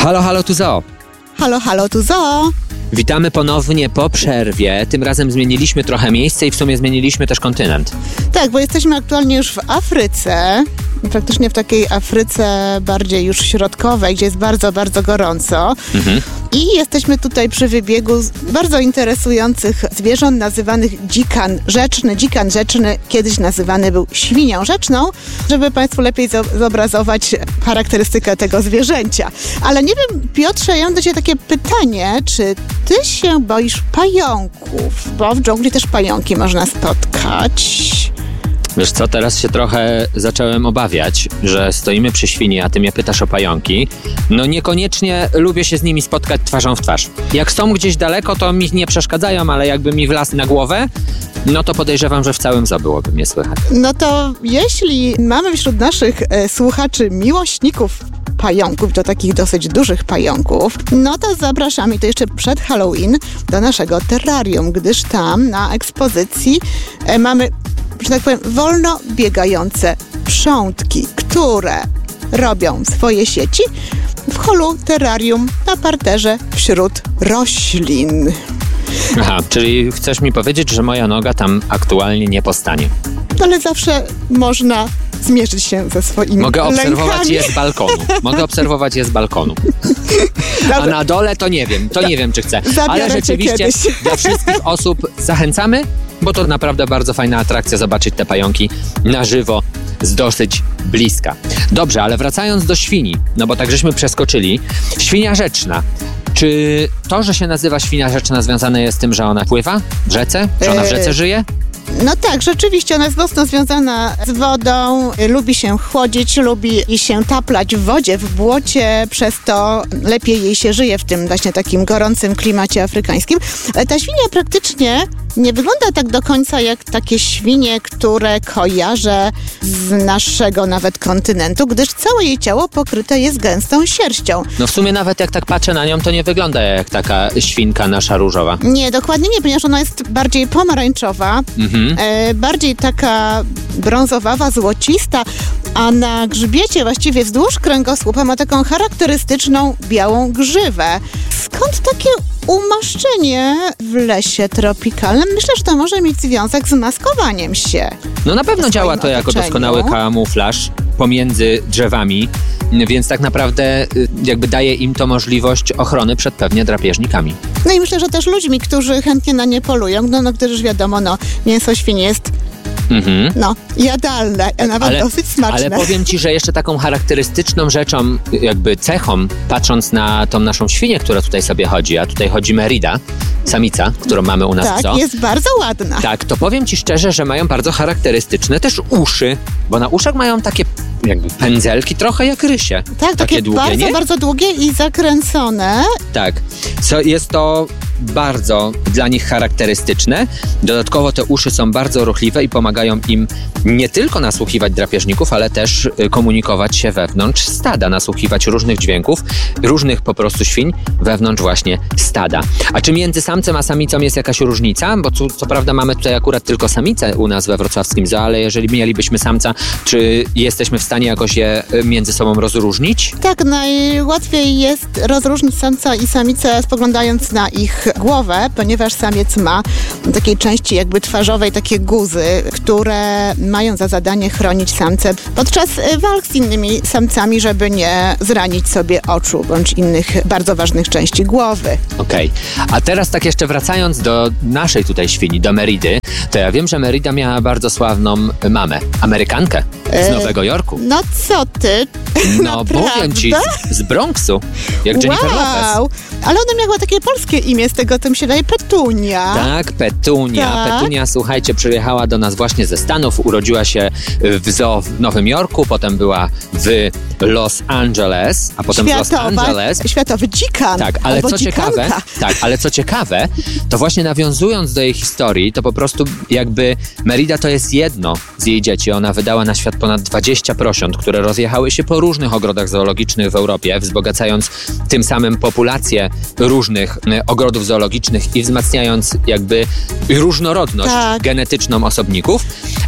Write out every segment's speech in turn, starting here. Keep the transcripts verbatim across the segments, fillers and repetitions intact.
Halo, halo, tu Zoo. Halo, halo, tu Zoo. Witamy ponownie po przerwie. Tym razem zmieniliśmy trochę miejsce i w sumie zmieniliśmy też kontynent. Tak, bo jesteśmy aktualnie już w Afryce. Praktycznie w takiej Afryce bardziej już środkowej, gdzie jest bardzo, bardzo gorąco. Mhm. I jesteśmy tutaj przy wybiegu bardzo interesujących zwierząt nazywanych dzikan rzeczny. Dzikan rzeczny kiedyś nazywany był świnią rzeczną, żeby Państwu lepiej zobrazować charakterystykę tego zwierzęcia. Ale nie wiem, Piotrze, ja mam do Ciebie takie pytanie, czy Ty się boisz pająków? Bo w dżungli też pająki można spotkać. Wiesz co, teraz się trochę zacząłem obawiać, że stoimy przy świni, a ty mnie pytasz o pająki. No niekoniecznie lubię się z nimi spotkać twarzą w twarz. Jak są gdzieś daleko, to mi nie przeszkadzają, ale jakby mi wlazł na głowę, no to podejrzewam, że w całym zoo byłoby mnie słychać. No to jeśli mamy wśród naszych e, słuchaczy miłośników pająków, do takich dosyć dużych pająków, no to zapraszamy, to jeszcze przed Halloween, do naszego terrarium, gdyż tam na ekspozycji e, mamy, że tak powiem, wolno biegające przątki, które robią swoje sieci w holu terrarium na parterze wśród roślin. Aha, czyli chcesz mi powiedzieć, że moja noga tam aktualnie nie postanie. Ale zawsze można zmierzyć się ze swoimi Mogę obserwować lękami. je z balkonu. Mogę obserwować je z balkonu. A na dole to nie wiem, to nie wiem, czy chcę. Zabiorę Ale rzeczywiście dla wszystkich osób zachęcamy, bo to naprawdę bardzo fajna atrakcja zobaczyć te pająki na żywo z dosyć bliska. Dobrze, ale wracając do świni, no bo tak żeśmy przeskoczyli. Świnia rzeczna. Czy to, że się nazywa świnia rzeczna, związane jest z tym, że ona pływa w rzece? Że ona w rzece żyje? No tak, rzeczywiście, ona jest mocno związana z wodą, lubi się chłodzić, lubi się taplać w wodzie, w błocie, przez to lepiej jej się żyje w tym właśnie takim gorącym klimacie afrykańskim. Ale ta świnia praktycznie nie wygląda tak do końca jak takie świnie, które kojarzę z naszego nawet kontynentu, gdyż całe jej ciało pokryte jest gęstą sierścią. No w sumie nawet jak tak patrzę na nią, to nie wygląda jak taka świnka nasza różowa. Nie, dokładnie nie, ponieważ ona jest bardziej pomarańczowa, mhm. e, bardziej taka brązowawa, złocista, a na grzbiecie, właściwie wzdłuż kręgosłupa, ma taką charakterystyczną białą grzywę. Skąd takie umaszczenie w lesie tropikalnym? Myślę, że to może mieć związek z maskowaniem się. No na pewno działa to jako otoczeniu. doskonały kamuflaż pomiędzy drzewami, więc tak naprawdę jakby daje im to możliwość ochrony przed pewnie drapieżnikami. No i myślę, że też ludźmi, którzy chętnie na nie polują, no, no gdyż wiadomo, no mięso świni jest Mhm. no, jadalne, a nawet ale, dosyć smaczne. Ale powiem Ci, że jeszcze taką charakterystyczną rzeczą, jakby cechą, patrząc na tą naszą świnię, która tutaj sobie chodzi, a tutaj chodzi Merida, samica, którą mamy u nas tak, w zoo. jest bardzo ładna. Tak, to powiem Ci szczerze, że mają bardzo charakterystyczne też uszy, bo na uszach mają takie jakby pędzelki, trochę jak rysie. Tak, takie, takie długie, bardzo, nie? bardzo długie i zakręcone. Tak, so, jest to bardzo dla nich charakterystyczne. Dodatkowo te uszy są bardzo ruchliwe i pomagają im nie tylko nasłuchiwać drapieżników, ale też komunikować się wewnątrz stada, nasłuchiwać różnych dźwięków, różnych po prostu świń wewnątrz właśnie stada. A czy między samcem a samicą jest jakaś różnica? Bo tu, co prawda mamy tutaj akurat tylko samicę u nas we wrocławskim zoo, ale jeżeli mielibyśmy samca, czy jesteśmy w stanie jakoś je między sobą rozróżnić? Tak, najłatwiej jest rozróżnić samca i samicę spoglądając na ich głowę, ponieważ samiec ma w takiej części jakby twarzowej takie guzy, które mają za zadanie chronić samce podczas walk z innymi samcami, żeby nie zranić sobie oczu bądź innych bardzo ważnych części głowy. Okej, okay. A teraz tak jeszcze wracając do naszej tutaj świni, do Meridy, to ja wiem, że Merida miała bardzo sławną mamę, Amerykankę z Nowego Jorku. No co ty? No powiem Ci, z, z Bronxu, jak Jennifer wow. Lopez. Ale ona miała takie polskie imię, z tego to mi się daje Petunia. Tak, Petunia. Tak. Petunia, słuchajcie, przyjechała do nas właśnie ze Stanów, urodziła się w zoo w Nowym Jorku, potem była w Los Angeles, a potem Światowa, w Los Angeles. Światowy dzikan. Tak, ale co dzikanka. ciekawe, tak, ale co ciekawe, to właśnie nawiązując do jej historii, to po prostu jakby Merida to jest jedno z jej dzieci. Ona wydała na świat ponad dwadzieścia prosiąt, które rozjechały się po różnych ogrodach zoologicznych w Europie, wzbogacając tym samym populację różnych ogrodów zoologicznych i wzmacniając jakby różnorodność tak. genetyczną osobników.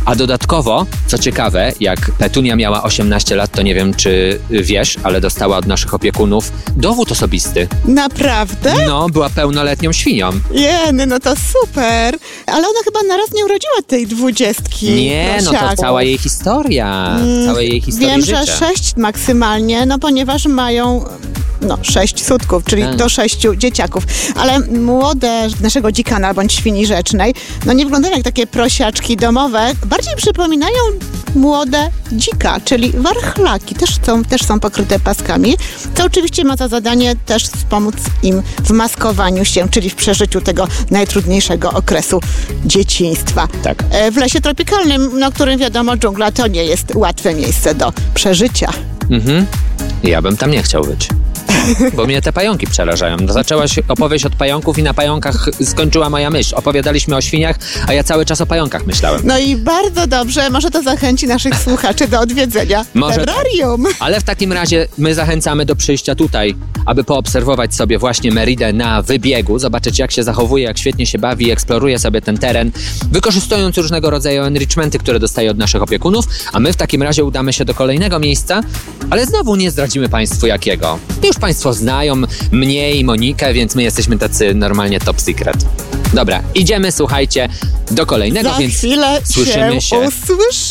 A dodatkowo, co ciekawe, jak Petunia miała osiemnaście lat, to nie wiem, czy wiesz, ale dostała od naszych opiekunów dowód osobisty. Naprawdę? No, była pełnoletnią świnią. Jeny, no to super. Ale ona chyba naraz nie urodziła tej dwudziestki. Nie, no to prosiaków. cała jej historia. Mm, całej jej historii Wiem, życia. że sześć maksymalnie, no ponieważ mają no sześć sutków, czyli Tak. do sześciu dzieciaków. Ale młode naszego dzikana bądź świni rzecznej, no nie wyglądają jak takie prosiaczki domowe. Bardziej przypominają młode dzika, czyli warchlaki. Też są, też są pokryte paskami, co oczywiście ma za zadanie też wspomóc im w maskowaniu się, czyli w przeżyciu tego najtrudniejszego okresu dzieciństwa. Tak. E, W lesie tropikalnym, no którym wiadomo, dżungla to nie jest łatwe miejsce do przeżycia. Mhm. Ja bym tam nie chciał być. Bo mnie te pająki przerażają. No, zaczęłaś opowieść od pająków i na pająkach skończyła moja myśl. Opowiadaliśmy o świniach, a ja cały czas o pająkach myślałem. No i bardzo dobrze, może to zachęci naszych słuchaczy do odwiedzenia Może tak. terrarium. Ale w takim razie my zachęcamy do przyjścia tutaj, aby poobserwować sobie właśnie Meridę na wybiegu, zobaczyć jak się zachowuje, jak świetnie się bawi, eksploruje sobie ten teren, wykorzystując różnego rodzaju enrichmenty, które dostaje od naszych opiekunów, a my w takim razie udamy się do kolejnego miejsca, ale znowu nie zdradzimy Państwu jakiego. Już Państwo znają mnie i Monikę, więc my jesteśmy tacy normalnie top secret. Dobra, idziemy, słuchajcie, do kolejnego, Za więc chwilę słyszymy się. usłyszymy.